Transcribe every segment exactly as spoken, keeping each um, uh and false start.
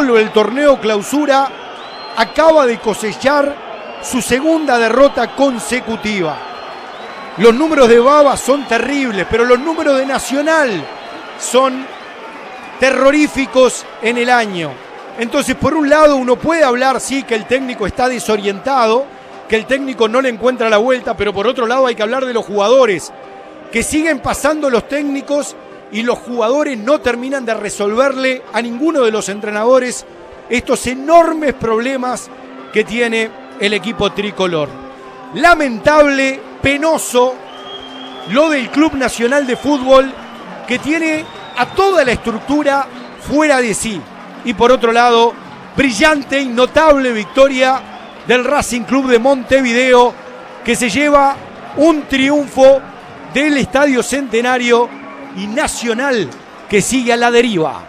solo el torneo clausura acaba de cosechar su segunda derrota consecutiva. Los números de Baba son terribles, pero los números de Nacional son terroríficos en el año. Entonces, por un lado, uno puede hablar, sí, que el técnico está desorientado, que el técnico no le encuentra la vuelta, pero por otro lado hay que hablar de los jugadores, que siguen pasando los técnicos y los jugadores no terminan de resolverle a ninguno de los entrenadores estos enormes problemas que tiene el equipo tricolor. Lamentable, penoso, lo del Club Nacional de Fútbol, que tiene a toda la estructura fuera de sí. Y por otro lado, brillante y notable victoria del Racing Club de Montevideo, que se lleva un triunfo del Estadio Centenario, y Nacional que sigue a la deriva.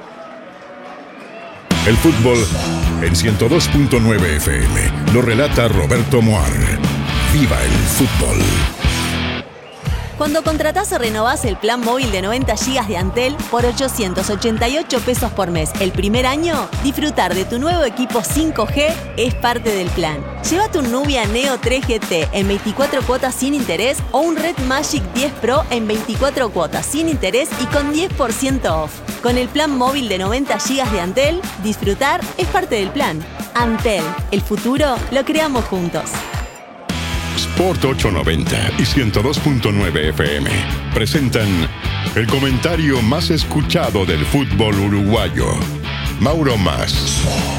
El fútbol en ciento dos punto nueve F M lo relata Roberto Moar. ¡Viva el fútbol! Cuando contratás o renovás el plan móvil de noventa gigas de Antel por ochocientos ochenta y ocho pesos por mes el primer año, disfrutar de tu nuevo equipo cinco G es parte del plan. Llévate un Nubia Neo tres G T en veinticuatro cuotas sin interés o un Red Magic diez Pro en veinticuatro cuotas sin interés y con diez por ciento off. Con el plan móvil de noventa gigas de Antel, disfrutar es parte del plan. Antel, el futuro lo creamos juntos. Sport ochocientos noventa y ciento dos punto nueve F M presentan el comentario más escuchado del fútbol uruguayo. Mauro Mas.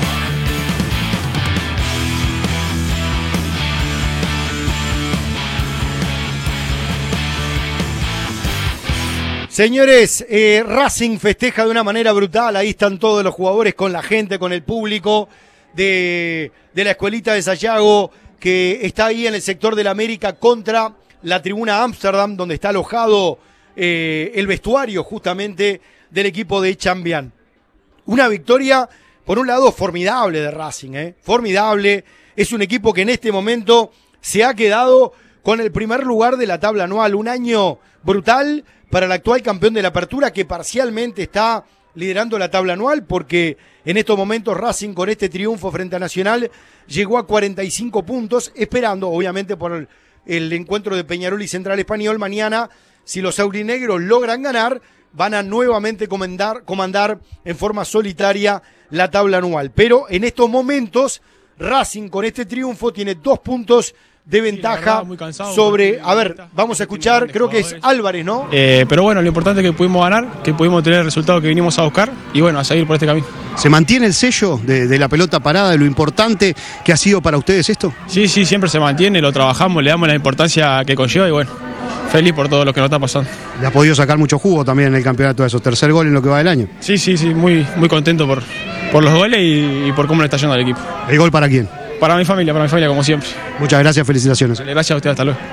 Señores, eh, Racing festeja de una manera brutal. Ahí están todos los jugadores con la gente, con el público de, de la escuelita de Sayago, que está ahí en el sector de la América contra la tribuna Ámsterdam, donde está alojado eh, el vestuario justamente del equipo de Chambián. Una victoria, por un lado, formidable de Racing, ¿eh? formidable. Es un equipo que en este momento se ha quedado con el primer lugar de la tabla anual. Un año brutal para el actual campeón de la Apertura, que parcialmente está liderando la tabla anual, porque en estos momentos Racing, con este triunfo frente a Nacional, llegó a cuarenta y cinco puntos, esperando obviamente por el, el encuentro de Peñarol y Central Español. Mañana, si los aurinegros logran ganar, van a nuevamente comandar, comandar en forma solitaria la tabla anual. Pero en estos momentos, Racing con este triunfo tiene dos puntos de ventaja sí, verdad, sobre, a ver, vamos a escuchar, creo que es Álvarez, ¿no? Eh, pero bueno, lo importante es que pudimos ganar, que pudimos tener el resultado que vinimos a buscar y bueno, a seguir por este camino. ¿Se mantiene el sello de, de la pelota parada, de lo importante que ha sido para ustedes esto? Sí, sí, siempre se mantiene, lo trabajamos, le damos la importancia que conlleva y bueno, feliz por todo lo que nos está pasando. ¿Le ha podido sacar mucho jugo también en el campeonato de esos tercer gol en lo que va del año? Sí, sí, sí, muy, muy contento por, por los goles y, y por cómo le está yendo al equipo. ¿El gol para quién? Para mi familia, para mi familia, como siempre. Muchas gracias, felicitaciones. Gracias a usted, hasta luego.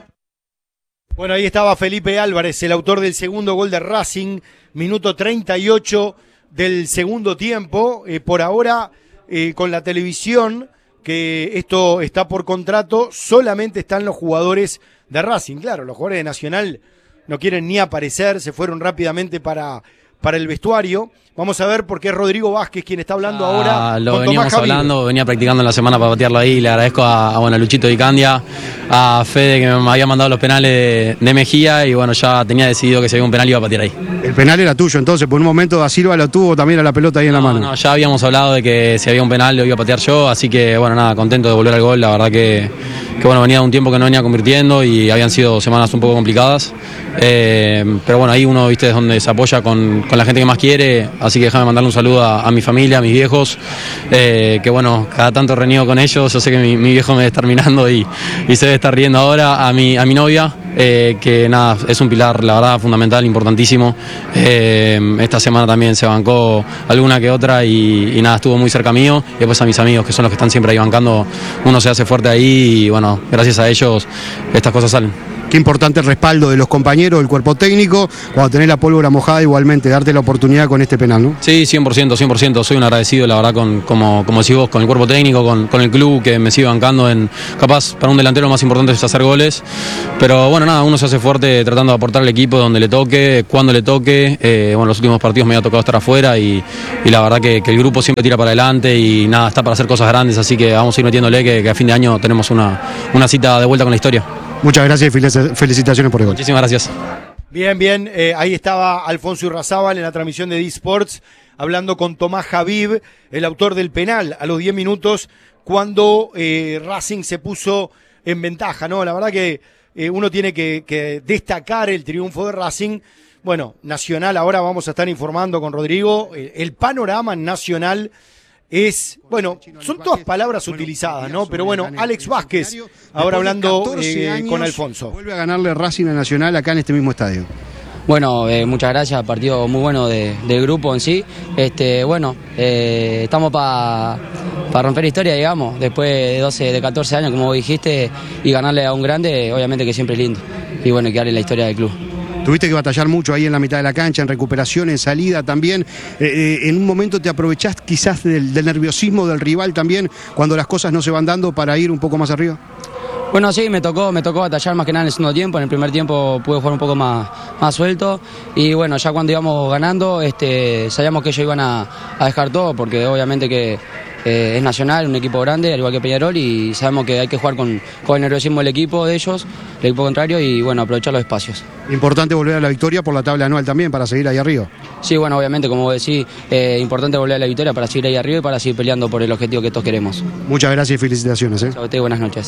Bueno, ahí estaba Felipe Álvarez, el autor del segundo gol de Racing, minuto treinta y ocho del segundo tiempo. Eh, por ahora, eh, con la televisión, que esto está por contrato, solamente están los jugadores de Racing. Claro, los jugadores de Nacional no quieren ni aparecer, se fueron rápidamente para, para el vestuario. Vamos a ver por qué es Rodrigo Vázquez quien está hablando ah, ahora. Lo con veníamos Tomás hablando, venía practicando en la semana para patearlo ahí. Le agradezco a, a bueno, Luchito Di Candia, a Fede que me había mandado los penales de, de Mejía y bueno, ya tenía decidido que si había un penal iba a patear ahí. El penal era tuyo, entonces por un momento Da Silva lo tuvo también a la pelota ahí en no, la mano. No, ya habíamos hablado de que si había un penal lo iba a patear yo, así que bueno, nada, contento de volver al gol. La verdad que, que bueno, venía de un tiempo que no venía convirtiendo y habían sido semanas un poco complicadas. Eh, pero bueno, ahí uno, viste, es donde se apoya con, con la gente que más quiere, así que déjame mandarle un saludo a, a mi familia, a mis viejos, eh, que bueno, cada tanto reniego con ellos, yo sé que mi, mi viejo me debe estar mirando y, y se debe estar riendo ahora, a mi, a mi novia, eh, que nada, es un pilar, la verdad, fundamental, importantísimo. Eh, esta semana también se bancó alguna que otra y, y nada, estuvo muy cerca mío, y después a mis amigos, que son los que están siempre ahí bancando, uno se hace fuerte ahí y bueno, gracias a ellos estas cosas salen. qué importante el respaldo de los compañeros, del cuerpo técnico, cuando tenés la pólvora mojada igualmente, darte la oportunidad con este penal, ¿no? Sí, cien por ciento, cien por ciento. Soy un agradecido, la verdad, con, como, como decís vos, con el cuerpo técnico, con, con el club que me sigue bancando en, capaz, para un delantero lo más importante es hacer goles. Pero bueno, nada, uno se hace fuerte tratando de aportar al equipo donde le toque, cuando le toque. Eh, bueno, los últimos partidos me había tocado estar afuera y, y la verdad que, que el grupo siempre tira para adelante y nada, está para hacer cosas grandes, así que vamos a ir metiéndole que, que a fin de año tenemos una, una cita de vuelta con la historia. Muchas gracias y felicitaciones por el gol. Muchísimas gracias. Bien, bien, eh, ahí estaba Alfonso Irrazábal en la transmisión de D-Sports hablando con Tomás Javib, el autor del penal, a los diez minutos cuando eh, Racing se puso en ventaja, ¿no? La verdad que eh, uno tiene que, que destacar el triunfo de Racing. Bueno, Nacional, ahora vamos a estar informando con Rodrigo, el, el panorama nacional es, bueno, son todas palabras utilizadas, ¿no? Pero bueno, Alex Vázquez, ahora hablando eh, con Alfonso. Vuelve a ganarle Racing a Nacional acá en este mismo estadio. Bueno, eh, muchas gracias, partido muy bueno de, del grupo en sí. Este, bueno, eh, estamos para pa romper historia, digamos, después de doce, de catorce años, como dijiste, y ganarle a un grande, obviamente que siempre es lindo. Y bueno, quedarle la historia del club. Tuviste que batallar mucho ahí en la mitad de la cancha, en recuperación, en salida también. Eh, eh, en un momento te aprovechás quizás del, del nerviosismo del rival también, cuando las cosas no se van dando para ir un poco más arriba. Bueno, sí, me tocó, me tocó batallar más que nada en el segundo tiempo. En el primer tiempo pude jugar un poco más, más suelto. Y bueno, ya cuando íbamos ganando, este, sabíamos que ellos iban a, a dejar todo, porque obviamente que eh, es Nacional, un equipo grande, al igual que Peñarol, y sabemos que hay que jugar con, con el nerviosismo del equipo de ellos, el equipo contrario, y bueno, aprovechar los espacios. Importante volver a la victoria por la tabla anual también, para seguir ahí arriba. Sí, bueno, obviamente, como decís, eh, importante volver a la victoria para seguir ahí arriba y para seguir peleando por el objetivo que todos queremos. Muchas gracias y felicitaciones. ¿eh? Chao a ustedes, buenas noches.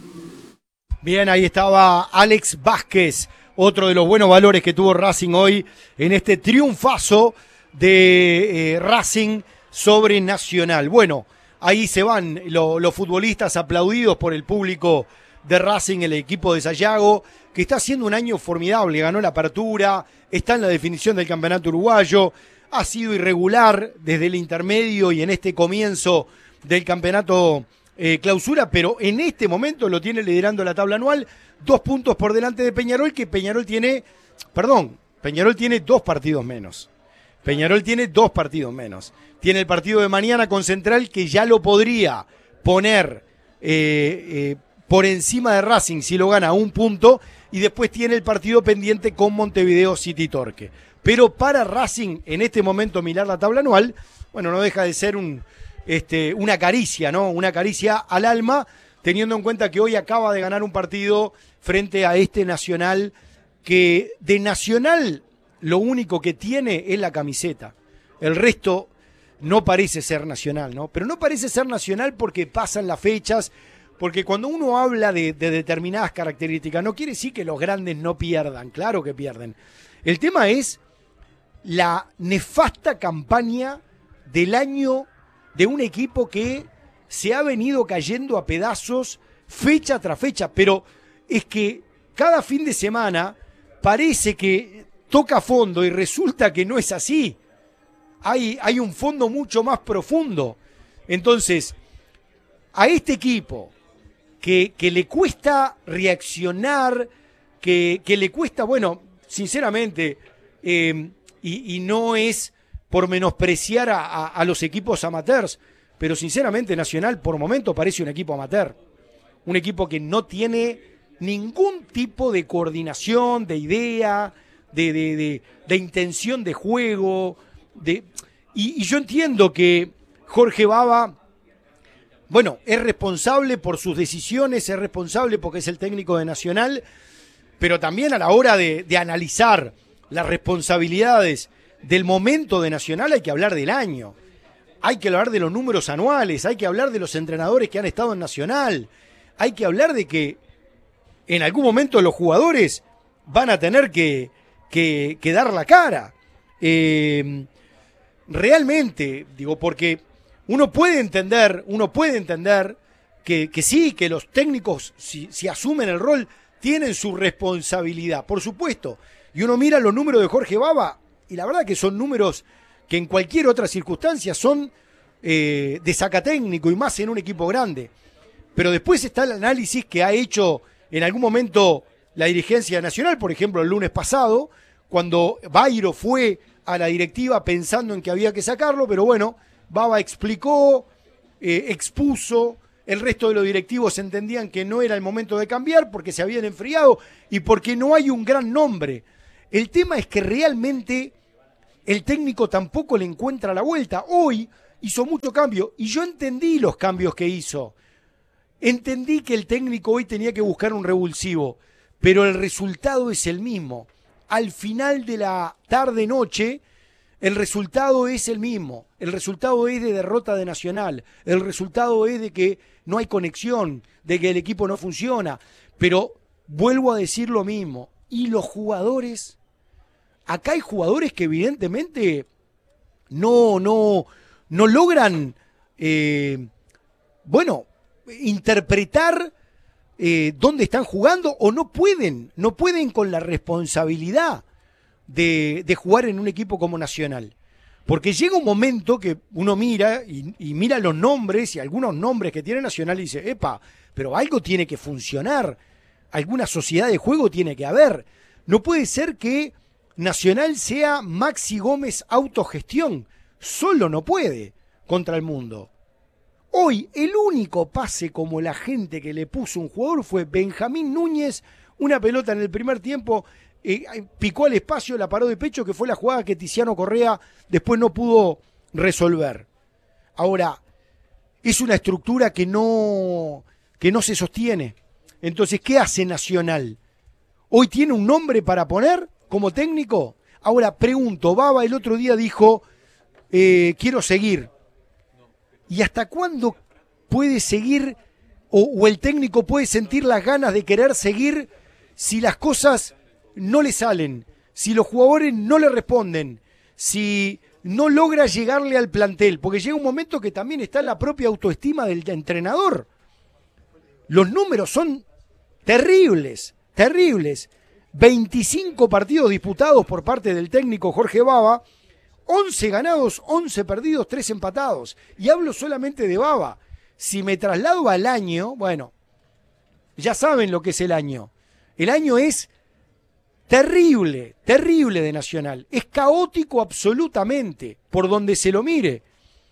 Bien, ahí estaba Alex Vázquez, otro de los buenos valores que tuvo Racing hoy en este triunfazo de eh, Racing sobre Nacional. Bueno, ahí se van lo, los futbolistas aplaudidos por el público de Racing, el equipo de Sayago, que está haciendo un año formidable, ganó la apertura, está en la definición del campeonato uruguayo, ha sido irregular desde el intermedio y en este comienzo del campeonato Eh, clausura, pero en este momento lo tiene liderando la tabla anual, dos puntos por delante de Peñarol, que Peñarol tiene, perdón, Peñarol tiene dos partidos menos. Peñarol tiene dos partidos menos. Tiene el partido de mañana con Central, que ya lo podría poner eh, eh, por encima de Racing si lo gana a un punto, y después tiene el partido pendiente con Montevideo City Torque. Pero para Racing, en este momento mirar la tabla anual, bueno, no deja de ser un Este, una caricia, ¿no? Una caricia al alma, teniendo en cuenta que hoy acaba de ganar un partido frente a este Nacional, que de Nacional lo único que tiene es la camiseta. El resto no parece ser Nacional, ¿no? Pero no parece ser Nacional porque pasan las fechas, porque cuando uno habla de, de determinadas características, no quiere decir que los grandes no pierdan, claro que pierden. El tema es la nefasta campaña del año de un equipo que se ha venido cayendo a pedazos fecha tras fecha, pero es que cada fin de semana parece que toca fondo y resulta que no es así. Hay, hay un fondo mucho más profundo. Entonces, a este equipo que, que le cuesta reaccionar, que, que le cuesta, bueno, sinceramente, eh, y, y no es por menospreciar a, a, a los equipos amateurs, pero sinceramente Nacional por momento parece un equipo amateur, un equipo que no tiene ningún tipo de coordinación, de idea, de, de, de, de intención de juego, de, y, y yo entiendo que Jorge Baba, bueno, es responsable por sus decisiones, es responsable porque es el técnico de Nacional, pero también a la hora de, de analizar las responsabilidades del momento de Nacional hay que hablar del año, hay que hablar de los números anuales, hay que hablar de los entrenadores que han estado en Nacional, hay que hablar de que en algún momento los jugadores van a tener que, que, que dar la cara. Eh, realmente, digo, porque uno puede entender, uno puede entender que, que sí, que los técnicos, si, si asumen el rol, tienen su responsabilidad, por supuesto. Y uno mira los números de Jorge Baba, y la verdad que son números que en cualquier otra circunstancia son eh, de sacatécnico, y más en un equipo grande. Pero después está el análisis que ha hecho en algún momento la dirigencia nacional, por ejemplo, el lunes pasado, cuando Bairo fue a la directiva pensando en que había que sacarlo, pero bueno, Baba explicó, eh, expuso, el resto de los directivos entendían que no era el momento de cambiar porque se habían enfriado y porque no hay un gran nombre. El tema es que realmente el técnico tampoco le encuentra la vuelta. Hoy hizo mucho cambio y yo entendí los cambios que hizo. Entendí que el técnico hoy tenía que buscar un revulsivo, pero el resultado es el mismo. Al final de la tarde-noche, el resultado es el mismo. El resultado es de derrota de Nacional. El resultado es de que no hay conexión, de que el equipo no funciona. Pero vuelvo a decir lo mismo. ¿Y los jugadores? Acá hay jugadores que evidentemente no, no, no logran, eh, bueno, interpretar eh, dónde están jugando o no pueden, no pueden con la responsabilidad de, de jugar en un equipo como Nacional. Porque llega un momento que uno mira y, y mira los nombres y algunos nombres que tiene Nacional y dice, epa, pero algo tiene que funcionar, alguna sociedad de juego tiene que haber. No puede ser que Nacional sea Maxi Gómez autogestión, solo no puede contra el mundo. Hoy el único pase como la gente que le puso un jugador fue Benjamín Núñez, una pelota en el primer tiempo, eh, picó al espacio, la paró de pecho, que fue la jugada que Tiziano Correa después no pudo resolver. Ahora, es una estructura que no, que no se sostiene. Entonces, ¿qué hace Nacional? ¿Hoy tiene un nombre para poner como técnico? Ahora, pregunto, Baba el otro día dijo, eh, quiero seguir. ¿Y hasta cuándo puede seguir o, o el técnico puede sentir las ganas de querer seguir si las cosas no le salen, si los jugadores no le responden, si no logra llegarle al plantel? Porque llega un momento que también está la propia autoestima del entrenador. Los números son terribles, terribles. veinticinco partidos disputados por parte del técnico Jorge Baba, once ganados, once perdidos, tres empatados. Y hablo solamente de Baba. Si me traslado al año, bueno, ya saben lo que es el año. El año es terrible, terrible de Nacional. Es caótico absolutamente, por donde se lo mire.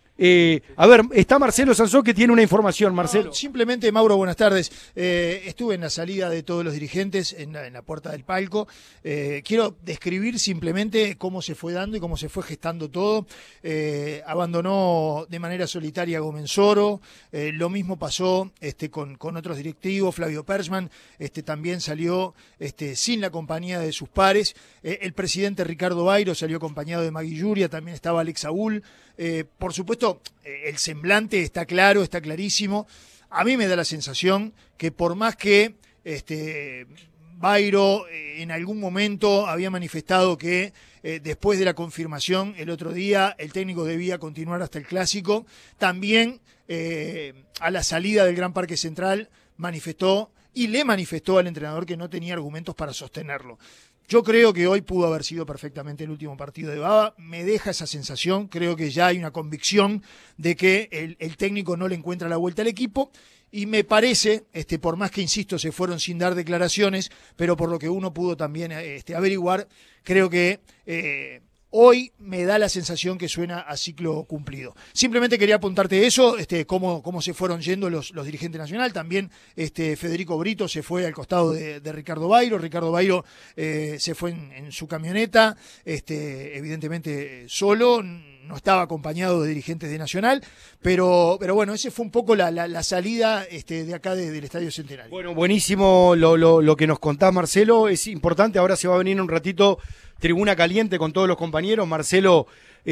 Eh, a ver, está Marcelo Sansó que tiene una información, Marcelo. No, simplemente, Mauro, buenas tardes. Eh, estuve en la salida de todos los dirigentes en la, en la puerta del palco. Eh, quiero describir simplemente cómo se fue dando y cómo se fue gestando todo. Eh, abandonó de manera solitaria Gomenzoro. Eh, lo mismo pasó este, con, con otros directivos. Flavio Perchman este, también salió este, sin la compañía de sus pares. Eh, el presidente Ricardo Bairo salió acompañado de Magui Yuria. También estaba Alex Saúl. Eh, por supuesto, el semblante está claro, está clarísimo. A mí me da la sensación que por más que este, Bairo eh, en algún momento había manifestado que eh, después de la confirmación el otro día el técnico debía continuar hasta el Clásico, también eh, a la salida del Gran Parque Central manifestó y le manifestó al entrenador que no tenía argumentos para sostenerlo. Yo creo que hoy pudo haber sido perfectamente el último partido de Baba. Me deja esa sensación. Creo que ya hay una convicción de que el, el técnico no le encuentra la vuelta al equipo. Y me parece, este, por más que, insisto, se fueron sin dar declaraciones, pero por lo que uno pudo también este, averiguar, creo que eh, hoy me da la sensación que suena a ciclo cumplido. Simplemente quería apuntarte eso, este, cómo, cómo se fueron yendo los, los dirigentes nacional. También este, Federico Brito se fue al costado de, de Ricardo Bairo. Ricardo Bairo eh, se fue en, en su camioneta, este, evidentemente solo, no estaba acompañado de dirigentes de Nacional, pero, pero bueno, ese fue un poco la, la, la salida este, de acá de, del Estadio Centenario. Bueno, buenísimo lo, lo, lo que nos contás, Marcelo. Es importante, ahora se va a venir un ratito Tribuna Caliente con todos los compañeros. Marcelo,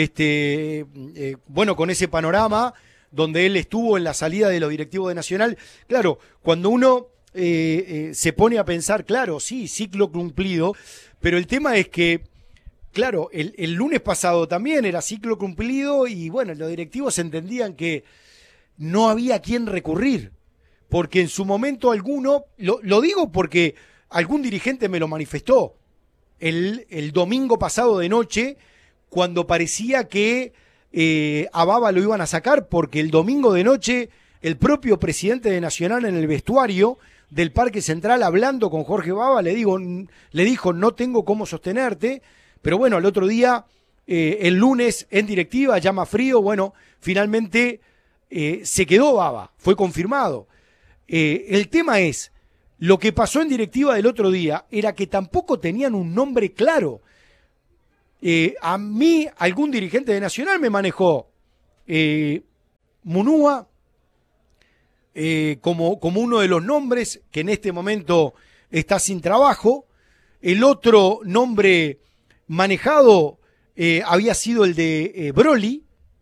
este, eh, bueno, con ese panorama donde él estuvo en la salida de los directivos de Nacional. Claro, cuando uno eh, eh, se pone a pensar, claro, sí, ciclo cumplido, pero el tema es que, claro, el, el lunes pasado también era ciclo cumplido y bueno, los directivos entendían que no había a quién recurrir, porque en su momento alguno, lo, lo digo porque algún dirigente me lo manifestó, El, el domingo pasado de noche, cuando parecía que eh, a Baba lo iban a sacar, porque el domingo de noche el propio presidente de Nacional en el vestuario del Parque Central hablando con Jorge Baba, le, digo, le dijo no tengo cómo sostenerte, pero bueno, al otro día, eh, el lunes en directiva, llama frío, bueno, finalmente eh, se quedó Baba, fue confirmado. Eh, el tema es, lo que pasó en directiva del otro día era que tampoco tenían un nombre claro. Eh, a mí, algún dirigente de Nacional me manejó eh, Munúa eh, como, como uno de los nombres que en este momento está sin trabajo. El otro nombre manejado eh, había sido el de eh, Broly,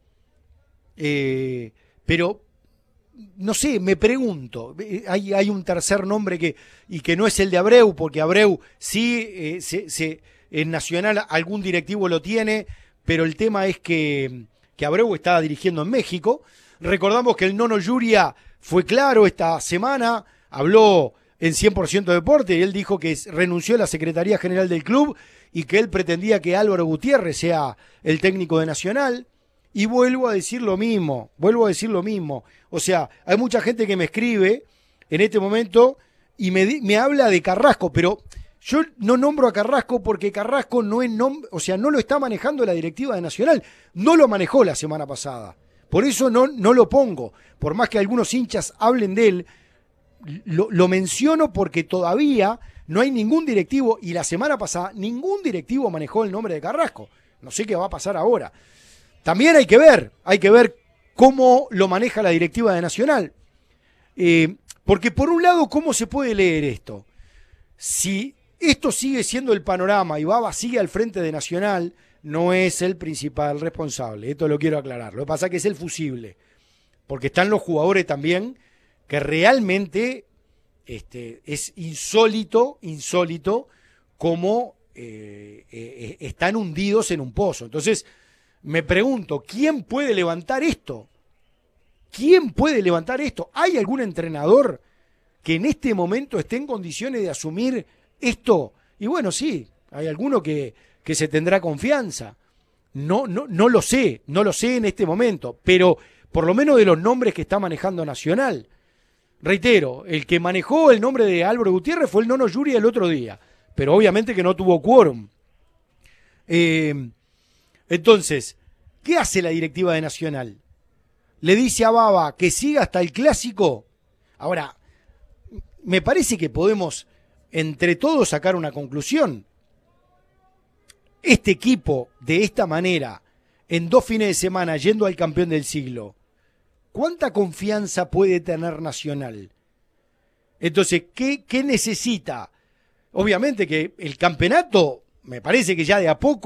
eh, pero no sé, me pregunto, hay, hay un tercer nombre que y que no es el de Abreu, porque Abreu sí, eh, se, se, en Nacional algún directivo lo tiene, pero el tema es que, que Abreu está dirigiendo en México. Recordamos que el Nono Yuria fue claro esta semana, habló en cien por ciento Deporte y él dijo que renunció a la Secretaría General del club y que él pretendía que Álvaro Gutiérrez sea el técnico de Nacional. Y vuelvo a decir lo mismo, vuelvo a decir lo mismo. O sea, hay mucha gente que me escribe en este momento y me, me habla de Carrasco, pero yo no nombro a Carrasco porque Carrasco no es nombre, o sea, no lo está manejando la directiva de Nacional. No lo manejó la semana pasada. Por eso no, no lo pongo. Por más que algunos hinchas hablen de él, lo, lo menciono porque todavía no hay ningún directivo, y la semana pasada ningún directivo manejó el nombre de Carrasco. No sé qué va a pasar ahora. También hay que ver, hay que ver cómo lo maneja la directiva de Nacional. Eh, porque por un lado, ¿cómo se puede leer esto? Si esto sigue siendo el panorama y Baba sigue al frente de Nacional, no es el principal responsable. Esto lo quiero aclarar. Lo que pasa es que es el fusible. Porque están los jugadores también que realmente este, es insólito, insólito, cómo eh, eh, están hundidos en un pozo. Entonces, me pregunto, ¿quién puede levantar esto? ¿Quién puede levantar esto? ¿Hay algún entrenador que en este momento esté en condiciones de asumir esto? Y bueno, sí, hay alguno que, que se tendrá confianza. No, no, no lo sé, no lo sé en este momento, pero por lo menos de los nombres que está manejando Nacional. Reitero, el que manejó el nombre de Álvaro Gutiérrez fue el Nono Yuria el otro día, pero obviamente que no tuvo quórum. Eh... Entonces, ¿qué hace la directiva de Nacional? Le dice a Baba que siga hasta el clásico. Ahora, me parece que podemos entre todos sacar una conclusión. Este equipo, de esta manera, en dos fines de semana, yendo al campeón del siglo, ¿cuánta confianza puede tener Nacional? Entonces, ¿qué, qué necesita? Obviamente que el campeonato, me parece que ya de a poco,